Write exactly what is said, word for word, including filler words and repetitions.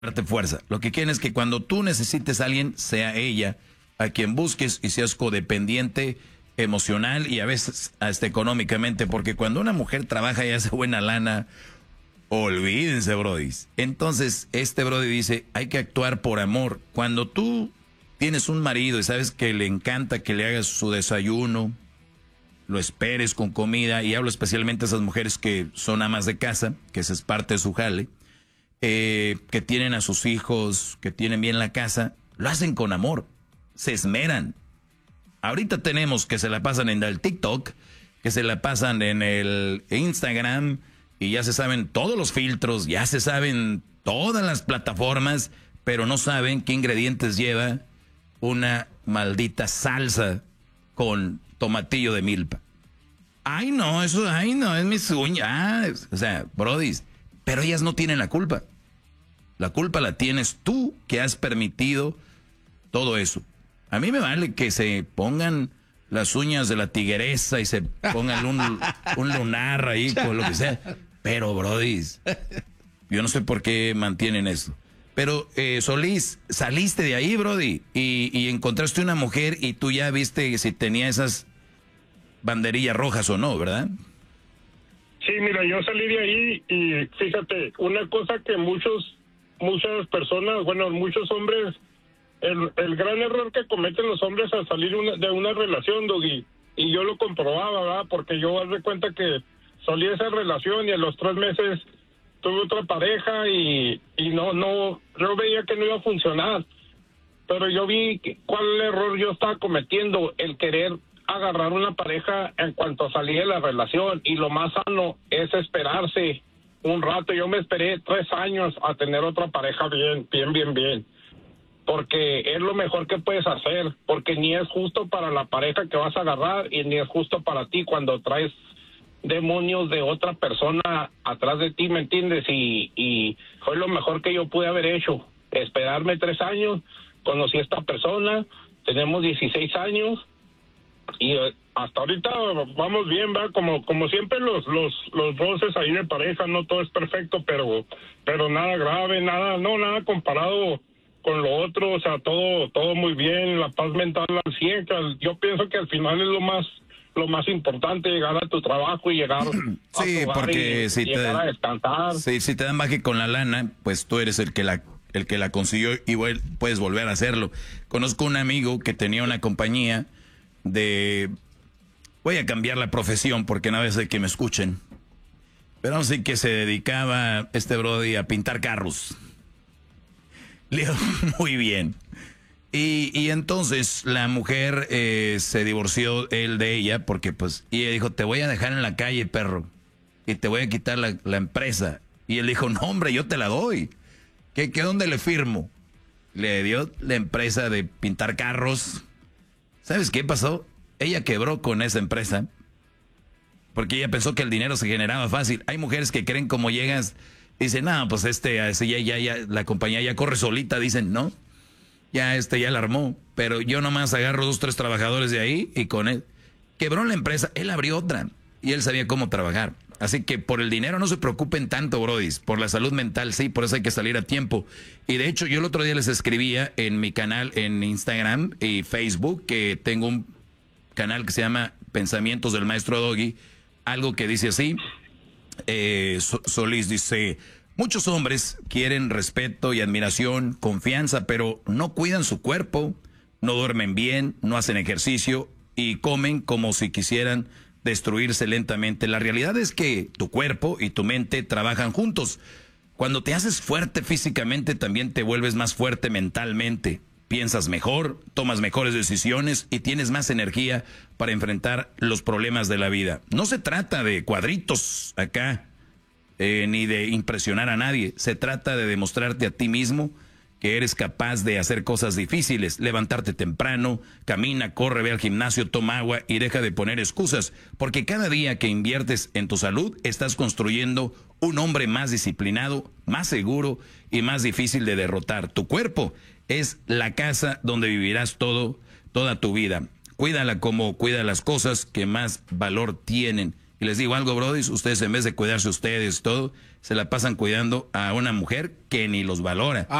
darte fuerza. Lo que quieren es que cuando tú necesites a alguien, sea ella a quien busques y seas codependiente emocional y a veces hasta económicamente, porque cuando una mujer trabaja y hace buena lana, olvídense, brody. Entonces, este brody dice, hay que actuar por amor. Cuando tú tienes un marido y sabes que le encanta que le hagas su desayuno, lo esperes con comida, y hablo especialmente a esas mujeres que son amas de casa, que esa es parte de su jale, eh, que tienen a sus hijos, que tienen bien la casa, lo hacen con amor, se esmeran. Ahorita tenemos que se la pasan en el TikTok, que se la pasan en el Instagram, y ya se saben todos los filtros, ya se saben todas las plataformas, pero no saben qué ingredientes lleva una maldita salsa con tomatillo de milpa. Ay, no, eso, ay, no, es mi uña. Ah, o sea, brodis, pero ellas no tienen la culpa. La culpa la tienes tú, que has permitido todo eso. A mí me vale que se pongan las uñas de la tigresa y se pongan un, un lunar ahí, con lo que sea. Pero, brodis, yo no sé por qué mantienen eso. Pero, eh, Solís, saliste de ahí, brody, y, y encontraste una mujer y tú ya viste si tenía esas banderillas rojas o no, ¿verdad? Sí, mira, yo salí de ahí y fíjate, una cosa que muchos, muchas personas, bueno, muchos hombres, el, el gran error que cometen los hombres al salir una, de una relación, Doggy, y yo lo comprobaba, ¿verdad? Porque yo haz de cuenta que salí de esa relación y a los tres meses tuve otra pareja y, y no, no, yo veía que no iba a funcionar, pero yo vi que, cuál error yo estaba cometiendo, el querer agarrar una pareja en cuanto salí de la relación, y lo más sano es esperarse un rato. Yo me esperé tres años a tener otra pareja bien, bien, bien, bien, porque es lo mejor que puedes hacer, porque ni es justo para la pareja que vas a agarrar y ni es justo para ti cuando traes demonios de otra persona atrás de ti, ¿me entiendes? Y, y fue lo mejor que yo pude haber hecho, esperarme tres años. Conocí a esta persona, tenemos dieciséis años y hasta ahorita vamos bien, ¿verdad? Como como siempre los los los roces ahí de pareja, no todo es perfecto, pero pero nada grave, nada, no, nada comparado con lo otro, o sea, todo todo muy bien, la paz mental al cien. Yo pienso que al final es lo más lo más importante, llegar a tu trabajo y llegar sí, a porque y, si llegar te, a descansar. Sí, si te dan baje con la lana, pues tú eres el que la el que la consiguió y puedes volver a hacerlo. Conozco un amigo que tenía una compañía de, voy a cambiar la profesión porque no es que me escuchen, pero sí que se dedicaba este brody a pintar carros. Le iba muy bien. Y, y entonces la mujer eh, se divorció él de ella porque pues, y ella dijo, te voy a dejar en la calle, perro, y te voy a quitar la, la empresa. Y él dijo, no, hombre, yo te la doy. ¿Qué, qué dónde le firmo? Le dio la empresa de pintar carros. ¿Sabes qué pasó? Ella quebró con esa empresa porque ella pensó que el dinero se generaba fácil. Hay mujeres que creen como llegas, dicen, no, pues este, ya, ya, ya, la compañía ya corre solita, dicen, no. Ya este ya la armó, pero yo nomás agarro dos, tres trabajadores de ahí y con él. Quebró la empresa, él abrió otra y él sabía cómo trabajar. Así que por el dinero no se preocupen tanto, brodis. Por la salud mental, sí, por eso hay que salir a tiempo. Y de hecho yo el otro día les escribía en mi canal en Instagram y Facebook, que tengo un canal que se llama Pensamientos del Maestro Doggy, algo que dice así, eh, Solís dice... Muchos hombres quieren respeto y admiración, confianza, pero no cuidan su cuerpo, no duermen bien, no hacen ejercicio y comen como si quisieran destruirse lentamente. La realidad es que tu cuerpo y tu mente trabajan juntos. Cuando te haces fuerte físicamente, también te vuelves más fuerte mentalmente. Piensas mejor, tomas mejores decisiones y tienes más energía para enfrentar los problemas de la vida. No se trata de cuadritos acá. Eh, ni de impresionar a nadie. Se trata de demostrarte a ti mismo que eres capaz de hacer cosas difíciles, levantarte temprano, camina, corre, ve al gimnasio, toma agua y deja de poner excusas, porque cada día que inviertes en tu salud estás construyendo un hombre más disciplinado, más seguro y más difícil de derrotar. Tu cuerpo es la casa donde vivirás todo, toda tu vida. Cuídala como cuida las cosas que más valor tienen. Y les digo algo, brody, ustedes en vez de cuidarse ustedes todo, se la pasan cuidando a una mujer que ni los valora.